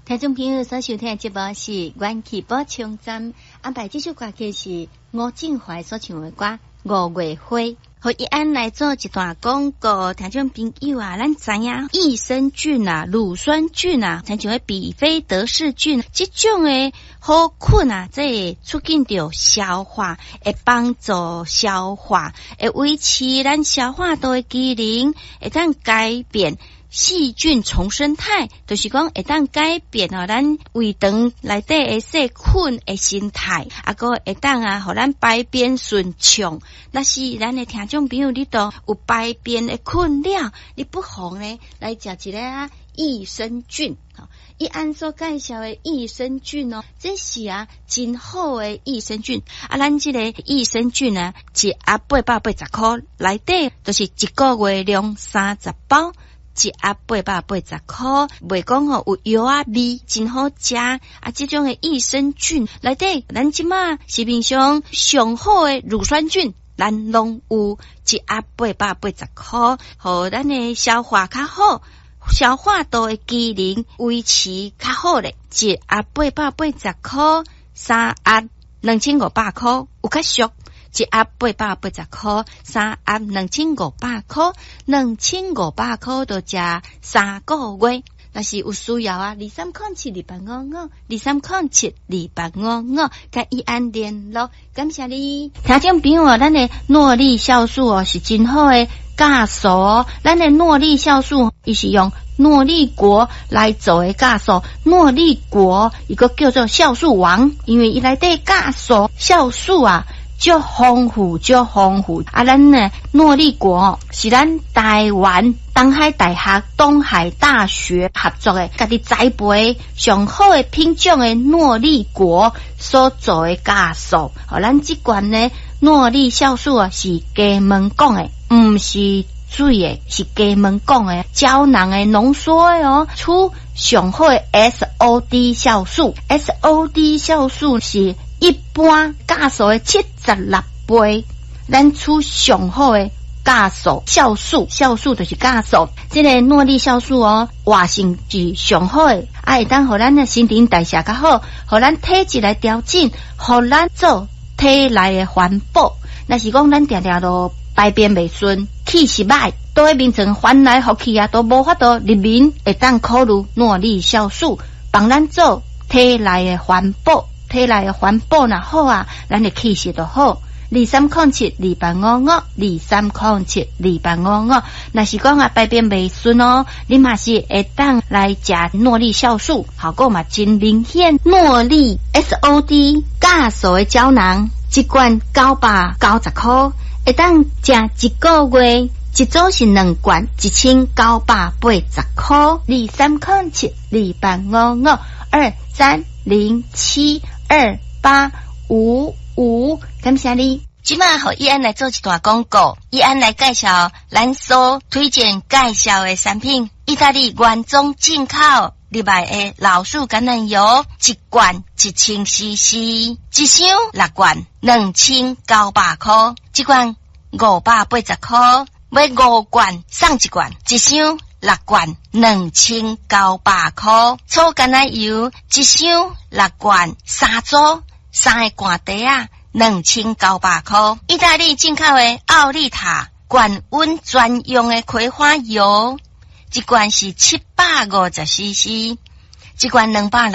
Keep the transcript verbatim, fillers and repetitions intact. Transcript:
听众朋友所收听的节目是元气补充站，安排这首歌曲是吴静怀所唱的歌《五月花》。和一安来做一段广告，听众朋友啊，咱知影益生菌啊、乳酸菌啊，亲像比菲德氏菌，这种的好菌啊，这会促进着消化，会帮助消化，会维持咱消化道的机能，会当改变细菌重生态，就是讲会当改变哦，咱胃肠内底的细菌的形态，啊个会当啊，互咱排便顺畅。那是咱的听众朋友，你都有排便的困扰，你不妨呢来食一个啊益生菌。一按所介绍的益生菌哦，这是啊真好的益生菌。啊，咱这个益生菌呢，一盒八百八十块，内底就是一个月量三十包。一盒八百八十块，袂讲吼有药啊味，真好食啊！这种的益生菌内底，咱即马市面上上好的乳酸菌，咱拢有一盒八百八十块，互咱的消化较好，消化道的机能维持较好咧。一盒八百八十块，三盒两千五百块，有较俗。一盒八百八十块，三盒两千五百块，两千五百块就食三个月。若是有需要啊，二三空七二八五五，二三空七二八五五，甲伊安联络。感谢你，听众朋友，咱的诺丽酵素哦是真好的酵素哦，咱的诺丽酵素伊是用诺丽果来做的酵素，诺丽果一个叫做酵素王，因为伊内底酵素酵素啊。足丰富，足丰富啊！咱呢，诺丽果是咱台湾东海大学、东海大学合作的，家己栽培上好的品种的诺丽果所做的酵素。哦，咱这款呢，诺丽酵素啊是加门讲的，唔是水的，是加门讲的，胶囊的浓缩的哦，出上好的 S O D 酵素 ，S O D 酵素是。一般酵素的七十六倍，咱出上好的酵素，酵素，酵素就是酵素。这个诺丽酵素哦，活性是上好的，啊，会当互咱的新陈代谢较好，互咱体质来调整，互咱做体内的环保。若是讲咱定定都排便袂顺，气是歹，倒喺面层翻来覆去啊，都无法度入眠，会当考虑诺丽酵素，帮咱做体内的环保。体内的环保若好啊，咱的气势就好。二三空七二八五五，二三空七二八五五。若是讲啊排便袂顺哦，你嘛是会当来食诺丽酵素，效果嘛真明显。诺丽 S O D 酵素的胶囊，一罐九百九十块，会当食一个月。一组是两罐，一千九百八十块。二三空七二八五五，二三零七。二八五五，感谢你。今晚和易安来做一段广告，易安来介绍咱所推荐介绍的产品，意大利原装进口入来的老鼠橄榄油，一罐一千 C C， 一箱六罐两千九百块，一罐五百八十块，买五罐送一罐，一箱。六罐两千九百块，草橄榄油一箱六罐，三组三个罐底啊，两千九百块。意大利进口的奥利塔高温专用的葵花油，一罐是七百五十 C C， 一罐两百。